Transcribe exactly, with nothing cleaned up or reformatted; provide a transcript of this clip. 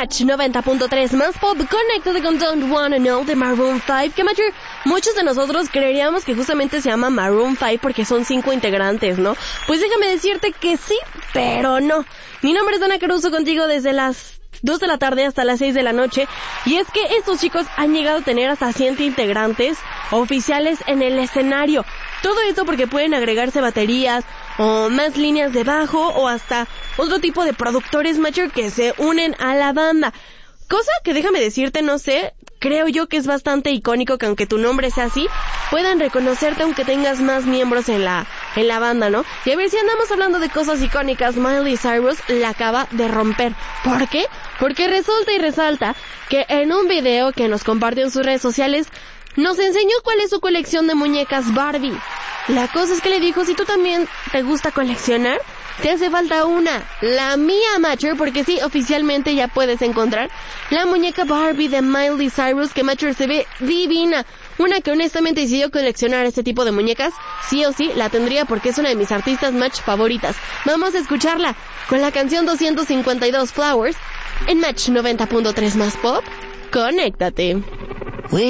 Match noventa punto tres más pop, conéctate con Don't Wanna Know de Maroon five, que Matcher, muchos de nosotros creeríamos que justamente se llama Maroon five porque son cinco integrantes, ¿no? Pues déjame decirte que sí, pero no. Mi nombre es Dana Caruso, contigo desde las dos de la tarde hasta las seis de la noche, y es que estos chicos han llegado a tener hasta cien integrantes oficiales en el escenario. Todo esto porque pueden agregarse baterías o más líneas de bajo o hasta otro tipo de productores Matcher que se unen a la banda. Cosa que déjame decirte, no sé, creo yo que es bastante icónico que aunque tu nombre sea así, puedan reconocerte aunque tengas más miembros en la en la banda, ¿no? Y a ver, si andamos hablando de cosas icónicas, Miley Cyrus la acaba de romper. ¿Por qué? Porque resulta y resalta que en un video que nos compartió en sus redes sociales, nos enseñó cuál es su colección de muñecas Barbie. La cosa es que le dijo, si tú también te gusta coleccionar, te hace falta una, la mía, Matcher, porque sí, oficialmente ya puedes encontrar la muñeca Barbie de Miley Cyrus, que Matcher se ve divina. Una que honestamente, si yo coleccionara este tipo de muñecas, sí o sí la tendría porque es una de mis artistas Match favoritas. Vamos a escucharla con la canción doscientos cincuenta y dos Flowers en Match noventa punto tres más pop. Conéctate.